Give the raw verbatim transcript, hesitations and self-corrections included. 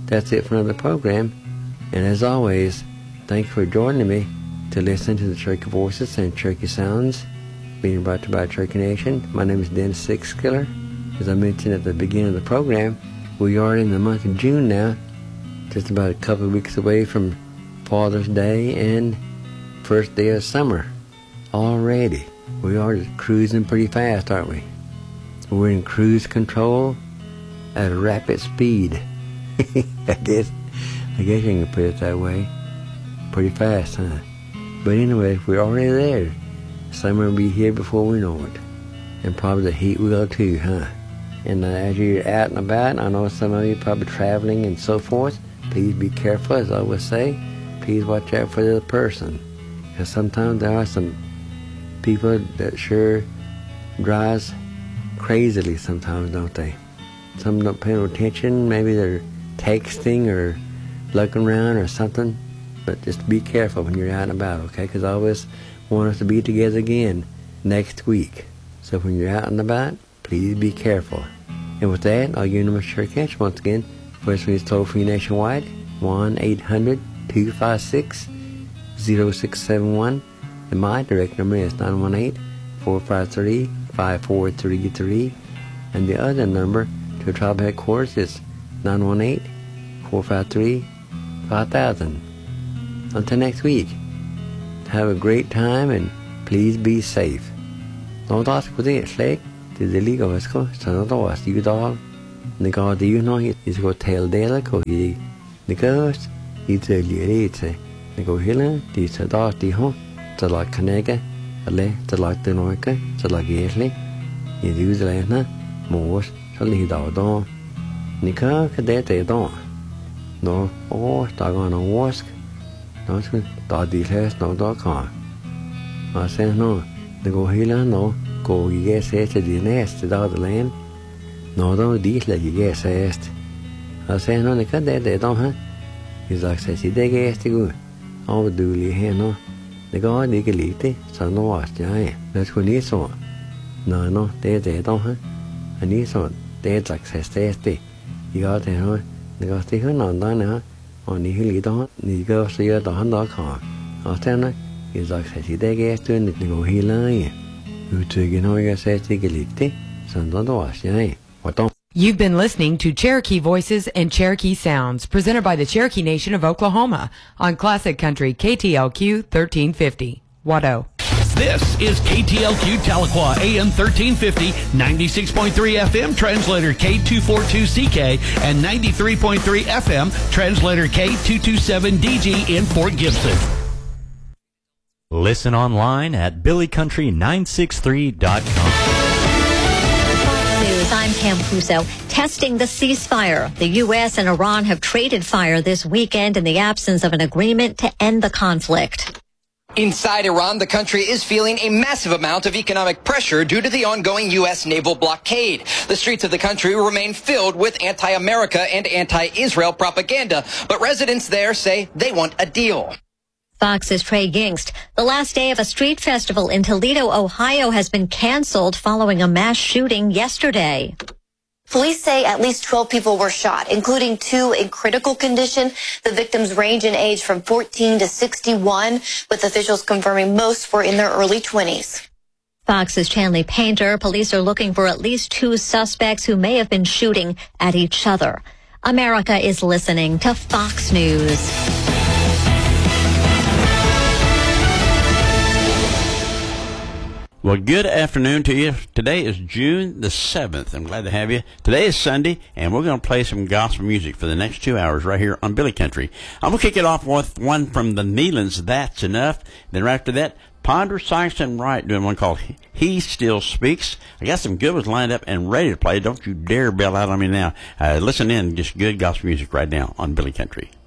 that's it for another program. And as always, thanks for joining me to listen to the Cherokee Voices and Cherokee Sounds, being brought to you by Cherokee Nation. My name is Dennis Sixkiller. As I mentioned at the beginning of the program, we are in the month of June now, just about a couple of weeks away from Father's Day and first day of summer. Already, we are just cruising pretty fast, aren't we? We're in cruise control at a rapid speed. I guess, I guess you can put it that way. Pretty fast, huh? But anyway, we're already there. Summer will be here before we know it. And probably the heat will too, huh? And uh, as you're out and about, I know some of you are probably traveling and so forth. Please be careful, as I always say. Please watch out for the other person. Because sometimes there are some people that sure drives crazily sometimes, don't they? Some don't pay no attention. Maybe they're texting or looking around or something. But just be careful when you're out and about, okay? Because I always want us to be together again next week. So when you're out and about, please be careful. And with that, I'll give you Mister Cherokee once again. First one is toll free nationwide, one eight hundred two five six zero six seven one. And my direct number is nine one eight four five three five four three three. And the other number to tribal headquarters is nine one eight four five three five thousand. Until next week, have a great time and please be safe. Nå da skal det slik til det ligger og skal så nå da stiger da det går det jo nå I skal tale dele ko I det gøst I det lige det det går hele det så da det ho så la kanega alle så la det noe så la gæsli I det udlande mors så lige da da ni kan det det da nå åh der går noget wask nå skal da det læs nå da kan og så nå det går hele nå går I gas til det næste dag det land nå da det slet I gas est og så nå det kan det det da ha I sagt sig det gas det går og du lige her nå det går det ikke lite så nå er jeg det skulle lige så nå nå det det da ha og lige så det sagt sig det I går det nå det går det her nå da nå og ni hele da ni går så jeg da han da kan og så nå I sagt sig det gas det går hele You've been listening to Cherokee Voices and Cherokee Sounds, presented by the Cherokee Nation of Oklahoma on Classic Country K T L Q thirteen fifty. Watto. This is K T L Q Tahlequah, A M thirteen fifty, ninety-six point three F M, translator K two forty-two C K, and ninety-three point three F M, translator K two twenty-seven D G in Fort Gibson. Listen online at billy country nine six three dot com. Fox News, I'm Pam Puso. Testing the ceasefire. The U S and Iran have traded fire this weekend in the absence of an agreement to end the conflict. Inside Iran, the country is feeling a massive amount of economic pressure due to the ongoing U S naval blockade. The streets of the country remain filled with anti-America and anti-Israel propaganda, but residents there say they want a deal. Fox's Trey Gingst. The last day of a street festival in Toledo, Ohio has been canceled following a mass shooting yesterday. Police say at least twelve people were shot, including two in critical condition. The victims range in age from fourteen to sixty-one, with officials confirming most were in their early twenties. Fox's Chanley Painter. Police are looking for at least two suspects who may have been shooting at each other. America is listening to Fox News. Well, good afternoon to you. Today is June the seventh. I'm glad to have you. Today is Sunday, and we're going to play some gospel music for the next two hours right here on Billy Country. I'm going to kick it off with one from the Nealons, That's Enough. Then right after that, Ponder Sykes and Wright doing one called He Still Speaks. I got some good ones lined up and ready to play. Don't you dare bail out on me now. Uh, listen in, just good gospel music right now on Billy Country.